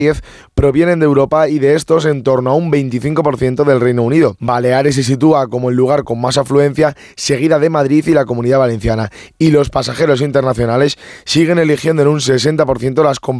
provienen de Europa y de estos en torno a un 25% del Reino Unido. Baleares se sitúa como el lugar con más afluencia, seguida de Madrid y la Comunidad Valenciana. Y los pasajeros internacionales siguen eligiendo en un 60% las